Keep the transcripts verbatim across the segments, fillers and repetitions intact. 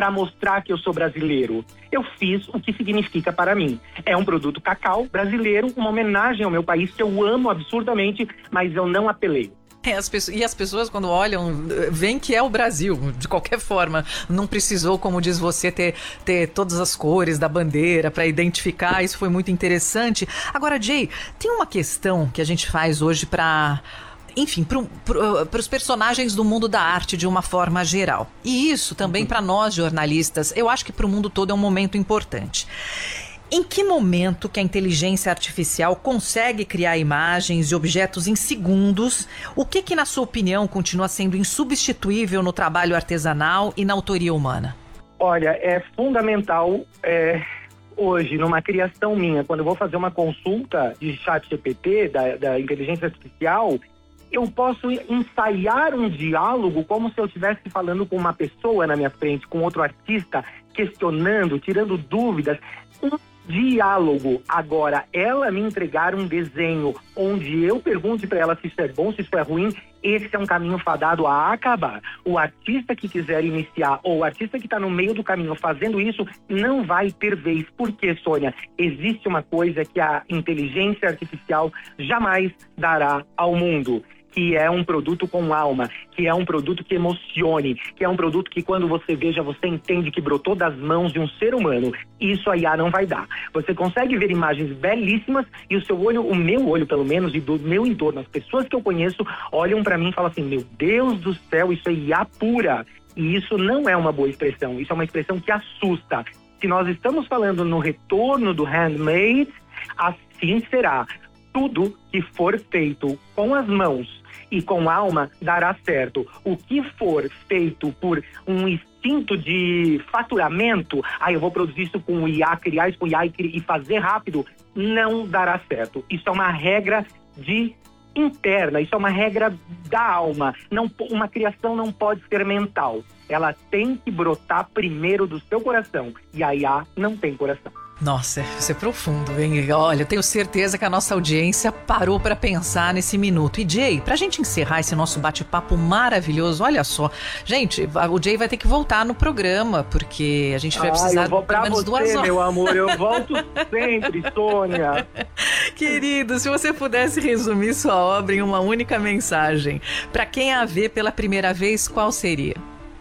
para mostrar que eu sou brasileiro. Eu fiz o que significa para mim. É um produto cacau brasileiro, uma homenagem ao meu país que eu amo absurdamente, mas eu não apelei. É, as pessoas, e as pessoas quando olham, veem que é o Brasil, de qualquer forma. Não precisou, como diz você, ter, ter todas as cores da bandeira para identificar, isso foi muito interessante. Agora, Jay, tem uma questão que a gente faz hoje para... enfim, para os personagens do mundo da arte de uma forma geral. E isso também para nós jornalistas, eu acho que para o mundo todo é um momento importante. Em que momento que a inteligência artificial consegue criar imagens e objetos em segundos? O que que, na sua opinião, continua sendo insubstituível no trabalho artesanal e na autoria humana? Olha, é fundamental... É... Hoje, numa criação minha, quando eu vou fazer uma consulta de chat G P T, da, da inteligência artificial, eu posso ensaiar um diálogo como se eu estivesse falando com uma pessoa na minha frente, com outro artista, questionando, tirando dúvidas. Um diálogo. Agora, ela me entregar um desenho onde eu pergunte para ela se isso é bom, se isso é ruim, esse é um caminho fadado a acabar. O artista que quiser iniciar, ou o artista que está no meio do caminho fazendo isso, não vai ter vez. Por quê, Sônia? Existe uma coisa que a inteligência artificial jamais dará ao mundo, que é um produto com alma, que é um produto que emocione, que é um produto que quando você veja, você entende que brotou das mãos de um ser humano. Isso a I A não vai dar. Você consegue ver imagens belíssimas e o seu olho, o meu olho pelo menos, e do meu entorno, as pessoas que eu conheço, olham para mim e falam assim, meu Deus do céu, isso é I A pura. E isso não é uma boa expressão, isso é uma expressão que assusta. Se nós estamos falando no retorno do handmade, assim será. Tudo que for feito com as mãos e com alma dará certo. O que for feito por um instinto de faturamento, ah, eu vou produzir isso com I A, criar isso com I A e fazer rápido, não dará certo. Isso é uma regra de interna, isso é uma regra da alma. Não, uma criação não pode ser mental. Ela tem que brotar primeiro do seu coração. E a I A não tem coração. Nossa, isso é profundo, hein? Olha, eu tenho certeza que a nossa audiência parou para pensar nesse minuto. E Jay, pra gente encerrar esse nosso bate-papo maravilhoso, olha só, gente, o Jay vai ter que voltar no programa, porque a gente vai precisar ah, eu vou pelo menos você, duas horas. Meu amor, eu volto sempre, Sônia. Querido, se você pudesse resumir sua obra em uma única mensagem, para quem a vê pela primeira vez, qual seria?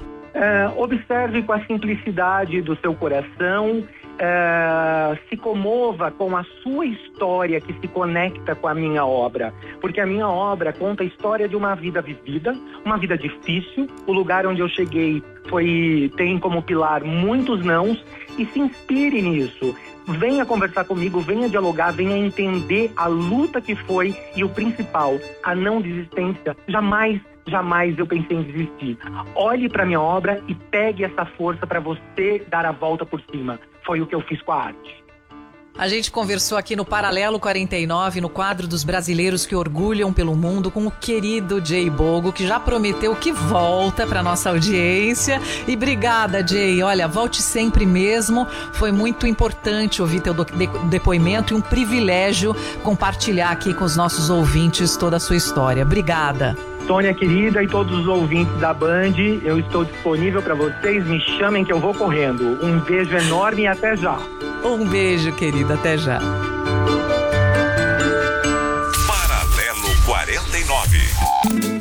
É, observe com a simplicidade do seu coração. Uh, se comova com a sua história que se conecta com a minha obra, porque a minha obra conta a história de uma vida vivida, uma vida difícil. O lugar onde eu cheguei foi, tem como pilar muitos nãos, e se inspire nisso. Venha conversar comigo, venha dialogar, venha entender a luta que foi e o principal, a não desistência. Jamais Jamais eu pensei em desistir. Olhe para minha obra e pegue essa força para você dar a volta por cima. Foi o que eu fiz com a arte. A gente conversou aqui no Paralelo quarenta e nove, no quadro dos brasileiros que orgulham pelo mundo, com o querido Jay Bogo, que já prometeu que volta para nossa audiência. E obrigada, Jay. Olha, volte sempre mesmo. Foi muito importante ouvir teu depoimento e um privilégio compartilhar aqui com os nossos ouvintes toda a sua história. Obrigada. Sônia querida e todos os ouvintes da Band, eu estou disponível para vocês, me chamem que eu vou correndo. Um beijo enorme e até já. Um beijo, querida, até já. Paralelo quarenta e nove.